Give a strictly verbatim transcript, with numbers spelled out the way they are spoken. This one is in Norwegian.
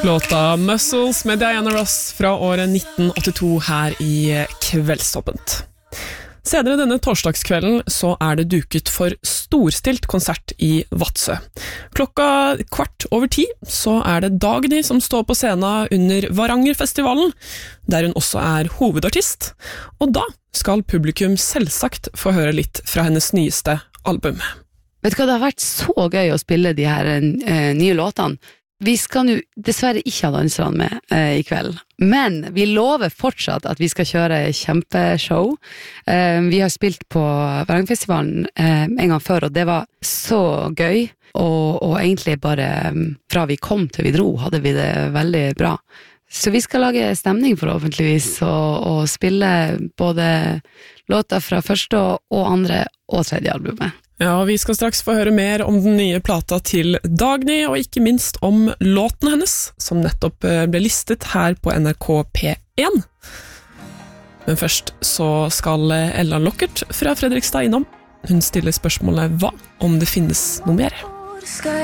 Låta Muscles med Diana Ross fra året nitten åttito her i Kveldstoppent. Senere denne torsdagskvelden så er det duket for storstilt konsert i Vadsø. Klokka kvart over ti så er det Dagny som står på scenen under Varangerfestivalen, der hun også er hovedartist, og da skal publikum selvsagt få høre litt fra hennes nyeste album. Vet du hva, det har vært så gøy å spille de her eh, nye låtene. Vi skal jo dessverre ikke ha danserne med eh, i kveld, men vi lover fortsatt at vi skal kjøre kjempeshow. Eh, vi har spilt på Varangerfestivalen eh, en gang før, og det var så gøy, og, og egentlig bare fra vi kom til vi dro, hadde vi det veldig bra. Så vi skal lage stemning forhåpentligvis, og, og spille både låter fra første og, og andre og tredje albumet. Ja, vi skal straks få høre mer om den nye plata til Dagny, og ikke minst om låten hennes, som nettopp ble listet her på N R K P én. Men først så skal Ella Lockert fra Fredrikstad innom. Hun stiller spørsmålet hva om det finnes noe mer.